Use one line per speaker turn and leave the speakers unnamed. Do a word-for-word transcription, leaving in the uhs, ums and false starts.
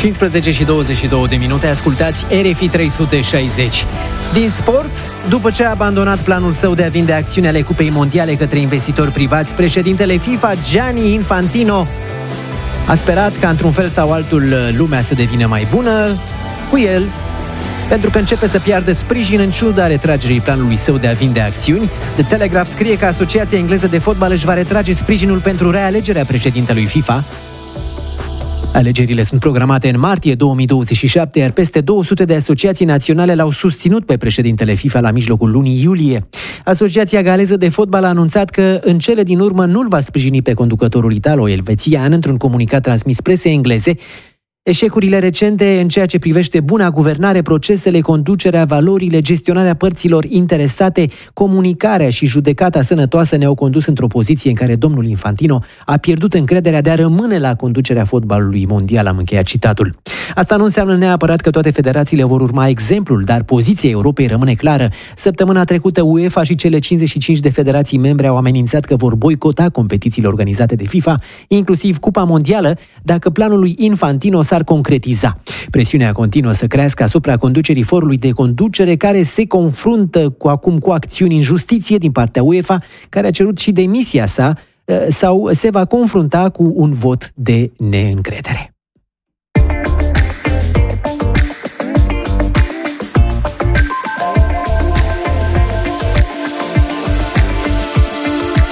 cincisprezece și douăzeci și două de minute, ascultați R F I trei sute șaizeci. Din sport, după ce a abandonat planul său de a vinde acțiuni ale Cupei Mondiale către investitori privați, președintele FIFA, Gianni Infantino, a sperat ca într-un fel sau altul lumea să devină mai bună cu el, pentru că începe să piardă sprijin în ciuda retragerii planului său de a vinde acțiuni. The Telegraph scrie că Asociația Engleză de Fotbal își va retrage sprijinul pentru realegerea președintelui FIFA. Alegerile sunt programate în martie două mii douăzeci și șapte, iar peste două sute de asociații naționale l-au susținut pe președintele FIFA la mijlocul lunii iulie. Asociația galeză de fotbal a anunțat că în cele din urmă nu-l va sprijini pe conducătorul italo-elvețian într-un comunicat transmis presei engleze. Eșecurile recente în ceea ce privește buna guvernare, procesele, conducerea, valorile, gestionarea părților interesate, comunicarea și judecata sănătoasă ne-au condus într-o poziție în care domnul Infantino a pierdut încrederea de a rămâne la conducerea fotbalului mondial, am încheiat citatul. Asta nu înseamnă neapărat că toate federațiile vor urma exemplul, dar poziția Europei rămâne clară. Săptămâna trecută UEFA și cele cincizeci și cinci de federații membre au amenințat că vor boicota competițiile organizate de FIFA, inclusiv Cupa Mondială, dacă planul lui Infantino s-ar concretiza. Presiunea continuă să crească asupra conducerii forului de conducere, care se confruntă cu acum cu acțiuni în justiție din partea UEFA, care a cerut și demisia sa, sau se va confrunta cu un vot de neîncredere.